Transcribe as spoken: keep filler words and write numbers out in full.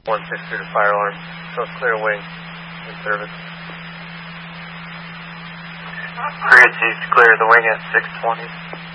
one six two to fire alarm. So it's clear wing in service. Korea Chief, clear the wing at six twenty.